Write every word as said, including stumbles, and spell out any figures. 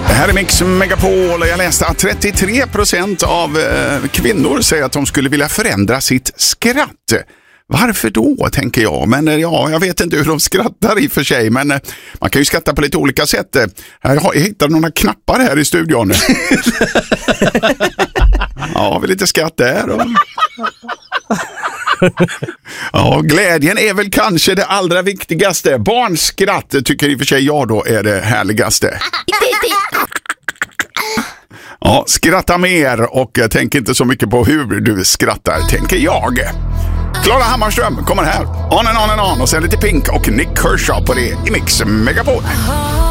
Det här är Mix Megapol och jag läste att trettiotre procent av eh, kvinnor säger att de skulle vilja förändra sitt skratt. Varför då, tänker jag. Men eh, ja, jag vet inte hur de skrattar i och för sig. Men eh, man kan ju skratta på lite olika sätt. Eh, jag hittade några knappar här i studion. Ja, har vi lite skratt där. Och... Ja, glädjen är väl kanske det allra viktigaste. Barnskratt tycker i och för sig jag då är det härligaste. Ja, skratta mer och tänk inte så mycket på hur du skrattar, tänker jag. Klara Hammarström kommer här. On and on and on och sen lite Pink och Nick Kershaw på det i Mix Megapol.